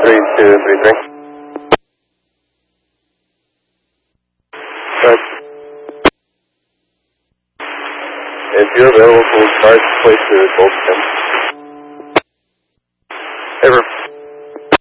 3233. If you're available for cars, place to Gold 10. Ever.